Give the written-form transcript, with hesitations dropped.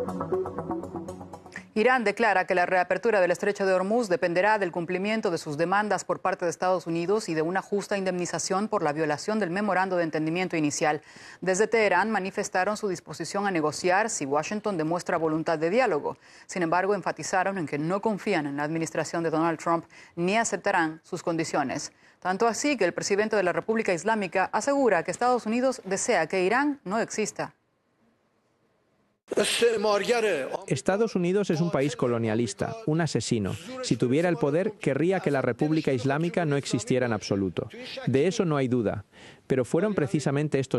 Irán declara que la reapertura del estrecho de Hormuz dependerá del cumplimiento de sus demandas por parte de Estados Unidos y de una justa indemnización por la violación del memorando de entendimiento inicial. Desde Teherán manifestaron su disposición a negociar si Washington demuestra voluntad de diálogo. Sin embargo, enfatizaron en que no confían en la administración de Donald Trump ni aceptarán sus condiciones. Tanto así que el presidente de la República Islámica asegura que Estados Unidos desea que Irán no exista. Estados Unidos es un país colonialista, un asesino. Si tuviera el poder, querría que la República Islámica no existiera en absoluto. De eso no hay duda. Pero fueron precisamente estos